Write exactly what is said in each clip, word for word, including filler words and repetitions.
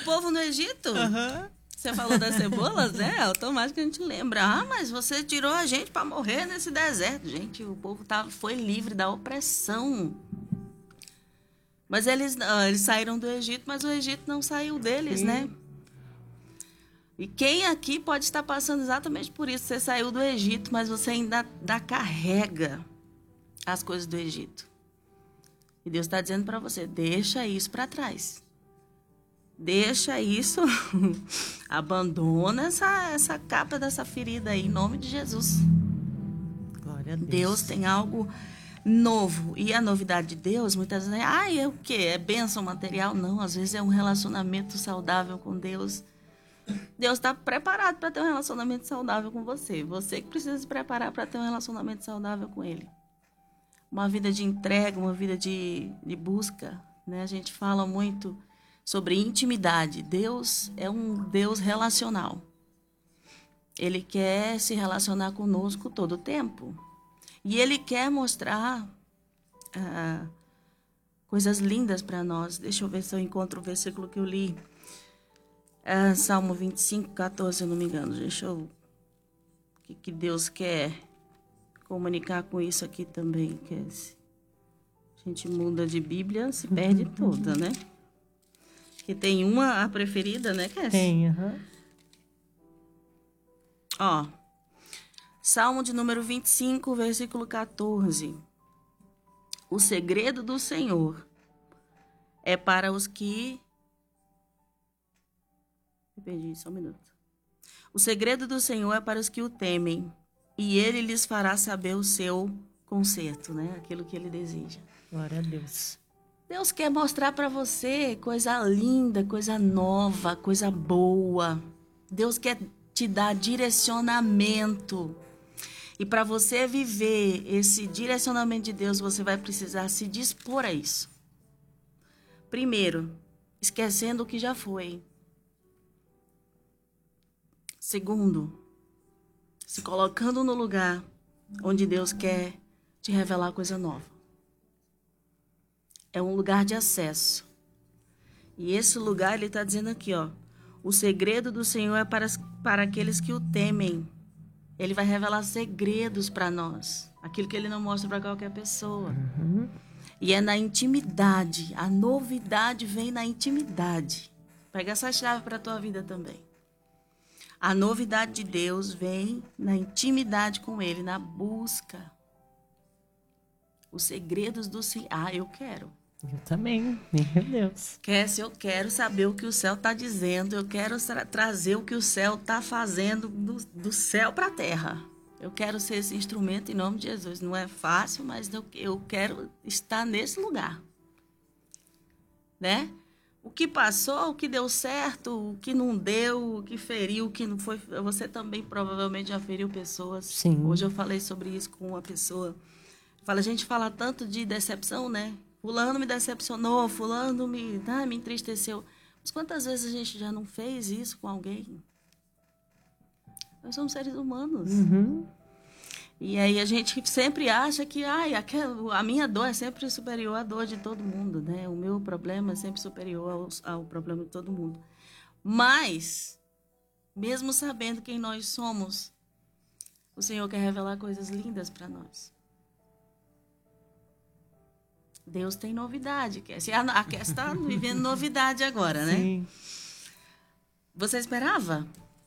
povo no Egito? Aham. Você falou das cebolas, né? Automaticamente a gente lembra. Ah, mas você tirou a gente para morrer nesse deserto. Gente, o povo tava, foi livre da opressão. Mas eles, ah, eles saíram do Egito, mas o Egito não saiu deles, Sim. né? E quem aqui pode estar passando exatamente por isso? Você saiu do Egito, mas você ainda, ainda carrega as coisas do Egito. E Deus está dizendo para você, deixa isso para trás. Deixa isso, abandona essa, essa capa dessa ferida aí, em nome de Jesus. Glória a Deus. Deus tem algo novo. E a novidade de Deus, muitas vezes, ah, é o quê? É bênção material? Não, às vezes é um relacionamento saudável com Deus. Deus está preparado para ter um relacionamento saudável com você. Você que precisa se preparar para ter um relacionamento saudável com Ele. Uma vida de entrega, uma vida de, de busca, né? A gente fala muito sobre intimidade. Deus é um Deus relacional. Ele quer se relacionar conosco todo o tempo. E Ele quer mostrar ah, coisas lindas para nós. Deixa eu ver se eu encontro o versículo que eu li. É Salmo vinte e cinco, quatorze, se eu não me engano. Deixa eu... O que, que Deus quer comunicar com isso aqui também? Que a gente muda de Bíblia, se perde toda, né? Que tem uma, a preferida, né, Cassie? Tem, aham. Uhum. Ó, Salmo de número vinte e cinco, versículo quatorze. O segredo do Senhor é para os que... Eu perdi, só um minuto. O segredo do Senhor é para os que o temem, e Ele lhes fará saber o seu conserto, né? Aquilo que Ele deseja. Glória a Deus. Deus quer mostrar para você coisa linda, coisa nova, coisa boa. Deus quer te dar direcionamento. E para você viver esse direcionamento de Deus, você vai precisar se dispor a isso. Primeiro, esquecendo o que já foi. Segundo, se colocando no lugar onde Deus quer te revelar coisa nova. É um lugar de acesso. E esse lugar, ele está dizendo aqui, ó. O segredo do Senhor é para, para aqueles que o temem. Ele vai revelar segredos para nós. Aquilo que ele não mostra para qualquer pessoa. Uhum. E é na intimidade. A novidade vem na intimidade. Pega essa chave para a tua vida também. A novidade de Deus vem na intimidade com Ele, na busca. Os segredos do Senhor. Ah, eu quero. Eu também, meu Deus. Quer, se eu quero saber o que o céu está dizendo, eu quero tra- trazer o que o céu está fazendo do, do céu para a terra. Eu quero ser esse instrumento em nome de Jesus. Não é fácil, mas eu, eu quero estar nesse lugar. Né? O que passou, o que deu certo, o que não deu, o que feriu, o que não foi... Você também provavelmente já feriu pessoas. Sim. Hoje eu falei sobre isso com uma pessoa. Fala, a gente fala tanto de decepção, né? Fulano me decepcionou, fulano me, ah, me entristeceu. Mas quantas vezes a gente já não fez isso com alguém? Nós somos seres humanos. Uhum. E aí a gente sempre acha que ai, a minha dor é sempre superior à dor de todo mundo, né? O meu problema é sempre superior ao, ao problema de todo mundo. Mas, mesmo sabendo quem nós somos, o Senhor quer revelar coisas lindas para nós. Deus tem novidade. A Cassie está vivendo novidade agora, né? Sim. Você esperava?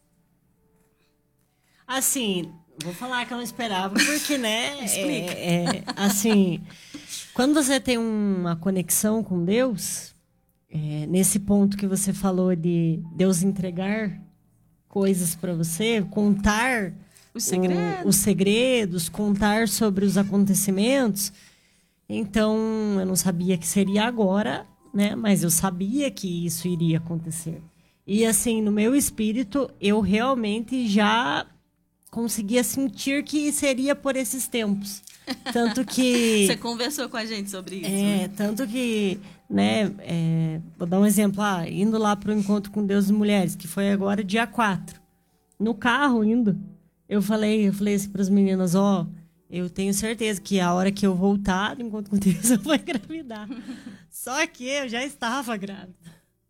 Assim, vou falar que eu não esperava, porque, né? Explica. É, é, assim, quando você tem uma conexão com Deus, é, nesse ponto que você falou de Deus entregar coisas para você, contar Os segredos. O, os segredos, contar sobre os acontecimentos. Então, eu não sabia que seria agora, né? Mas eu sabia que isso iria acontecer. E, assim, no meu espírito, eu realmente já conseguia sentir que seria por esses tempos. Tanto que... Você conversou com a gente sobre isso. É, né? tanto que, né? É, vou dar um exemplo. Ah, indo lá para o Encontro com Deus e Mulheres, que foi agora dia quatro. No carro, indo, eu falei, eu falei assim para as meninas, ó... Eu tenho certeza que a hora que eu voltar do Encontro com Deus, eu vou engravidar. Só que eu já estava grávida.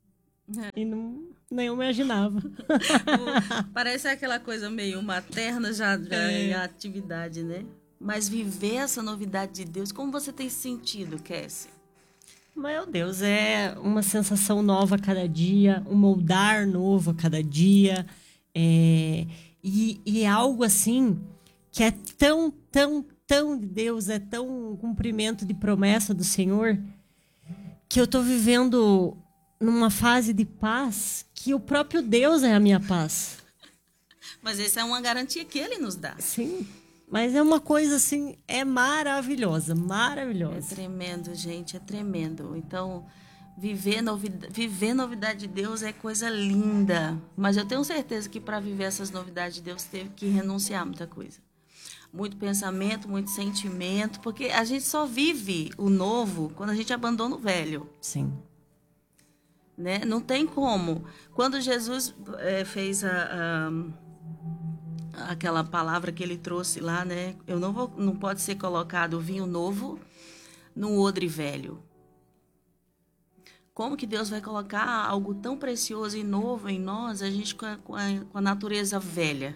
E não, nem eu imaginava. Parece aquela coisa meio materna já, já é. em atividade, né? Mas viver essa novidade de Deus, como você tem sentido, Cassie? Meu Deus, é uma sensação nova a cada dia, um moldar novo a cada dia. É, e, e é algo assim que é tão, tão, tão de Deus, é tão um cumprimento de promessa do Senhor, que eu tô vivendo numa fase de paz que o próprio Deus é a minha paz. Mas essa é uma garantia que Ele nos dá. Sim, mas é uma coisa assim, é maravilhosa, maravilhosa. É tremendo, gente, é tremendo. Então, viver novidade, viver novidade de Deus é coisa linda. Mas eu tenho certeza que para viver essas novidades de Deus teve que renunciar a muita coisa. Muito pensamento, muito sentimento, porque a gente só vive o novo quando a gente abandona o velho. Sim. Né? Não tem como. Quando Jesus é, fez a, a, aquela palavra que ele trouxe lá, né? Eu não vou, não pode ser colocado vinho novo num odre velho. Como que Deus vai colocar algo tão precioso e novo em nós, a gente com a, com a, com a natureza velha?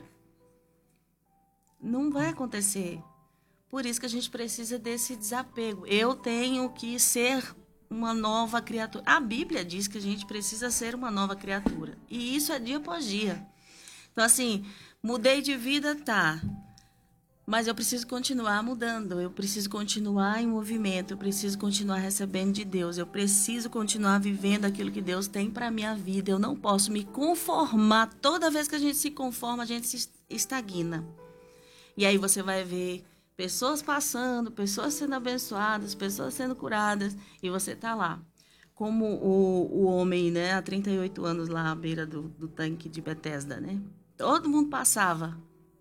Não vai acontecer. Por isso que a gente precisa desse desapego. Eu tenho que ser uma nova criatura. A Bíblia diz que a gente precisa ser uma nova criatura. E isso é dia após dia. Então, assim, mudei de vida, tá. Mas eu preciso continuar mudando. Eu preciso continuar em movimento. Eu preciso continuar recebendo de Deus. Eu preciso continuar vivendo aquilo que Deus tem para a minha vida. Eu não posso me conformar. Toda vez que a gente se conforma, a gente se estagna. E aí você vai ver pessoas passando, pessoas sendo abençoadas, pessoas sendo curadas, e você está lá. Como o, o homem, né, há trinta e oito anos lá à beira do, do tanque de Betesda, né? Todo mundo passava.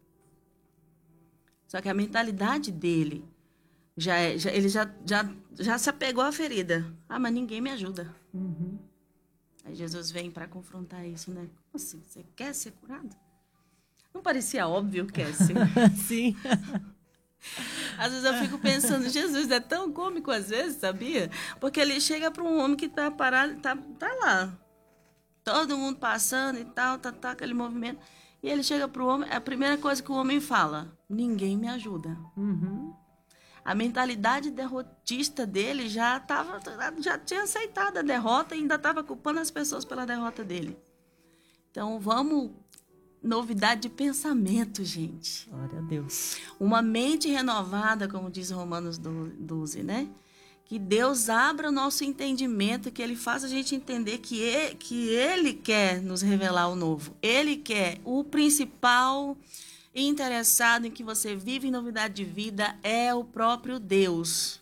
Só que a mentalidade dele, já, já, ele já, já, já se apegou à ferida. Ah, mas ninguém me ajuda. Uhum. Aí Jesus vem para confrontar isso, né? Como assim? Você quer ser curado? Não parecia óbvio, Cassie? Sim. Às vezes eu fico pensando, Jesus é tão cômico às vezes, sabia? Porque ele chega para um homem que tá parado, tá, tá lá. Todo mundo passando e tal, tá, tá, aquele movimento. E ele chega para o homem, a primeira coisa que o homem fala, ninguém me ajuda. Uhum. A mentalidade derrotista dele já, tava, já tinha aceitado a derrota e ainda estava culpando as pessoas pela derrota dele. Então, vamos... Novidade de pensamento, gente. Glória a Deus. Uma mente renovada, como diz Romanos doze, né? Que Deus abra o nosso entendimento, que Ele faça a gente entender que ele, que ele quer nos revelar o novo. Ele quer. O principal interessado em que você vive em novidade de vida é o próprio Deus.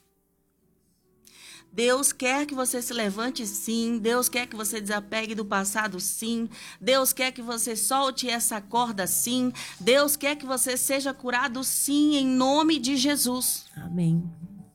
Deus quer que você se levante, sim. Deus quer que você desapegue do passado, sim. Deus quer que você solte essa corda, sim. Deus quer que você seja curado, sim, em nome de Jesus. Amém.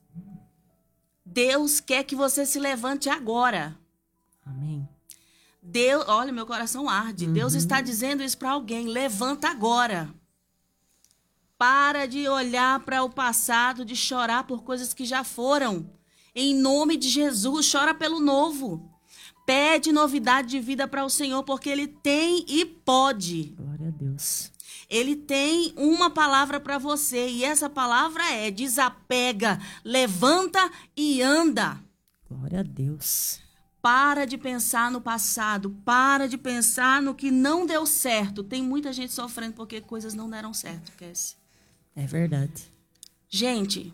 Deus quer que você se levante agora. Amém. Deus, olha, meu coração arde. Uhum. Deus está dizendo isso para alguém. Levanta agora. Para de olhar para o passado, de chorar por coisas que já foram. Em nome de Jesus, chora pelo novo. Pede novidade de vida para o Senhor, porque Ele tem e pode. Glória a Deus. Ele tem uma palavra para você, e essa palavra é: desapega, levanta e anda. Glória a Deus. Para de pensar no passado, para de pensar no que não deu certo. Tem muita gente sofrendo porque coisas não deram certo, Cassie. É verdade. Gente...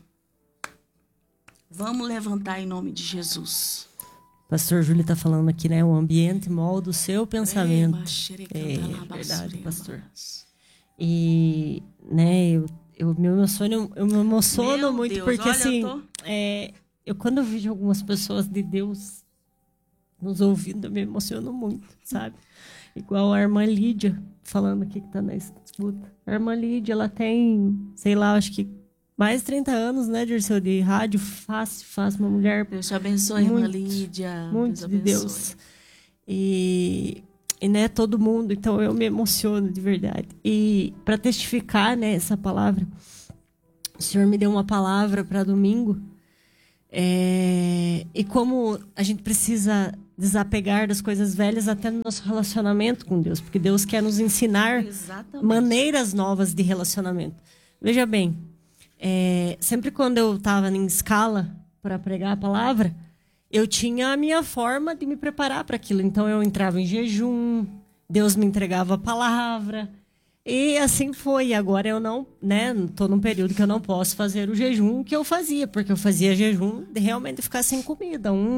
Vamos levantar em nome de Jesus. Pastor Júlio está falando aqui, né? O ambiente molda o seu pensamento. É, é verdade, pastor. E, né, eu, eu me emociono, eu me emociono Meu muito, Deus, porque olha, assim, eu, tô... é, eu quando eu vejo algumas pessoas de Deus nos ouvindo, eu me emociono muito, sabe? Igual a irmã Lídia, falando aqui que tá na escuta. A irmã Lídia, ela tem, sei lá, acho que mais de trinta anos, né, Dirceu, de rádio, fácil, fácil, uma mulher... Deus te abençoe, muito, irmã Lídia. Muito Deus de Deus. E, e, né, todo mundo, então eu me emociono de verdade. E para testificar, né, essa palavra, o Senhor me deu uma palavra para domingo, é, e como a gente precisa desapegar das coisas velhas até no nosso relacionamento com Deus, porque Deus quer nos ensinar Exatamente. maneiras novas de relacionamento. Veja bem, é, sempre quando eu estava em escala para pregar a palavra, eu tinha a minha forma de me preparar para aquilo. Então eu entrava em jejum, Deus me entregava a palavra. E assim foi. Agora eu não, né, tô num período que eu não posso fazer o jejum que eu fazia, porque eu fazia jejum de realmente ficar sem comida, um